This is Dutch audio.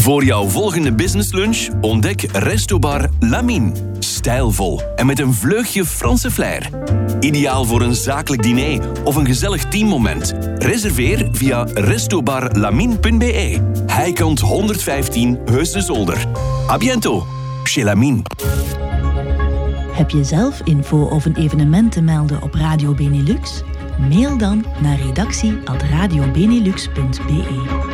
Voor jouw volgende businesslunch ontdek Restobar Lamine. Stijlvol en met een vleugje Franse flair. Ideaal voor een zakelijk diner of een gezellig teammoment. Reserveer via restobarlamine.be. Heikant 115 Heusden Zolder. A bientôt, chez Lamine. Heb je zelf info of een evenement te melden op Radio Benelux? Mail dan naar redactie@radiobenelux.be.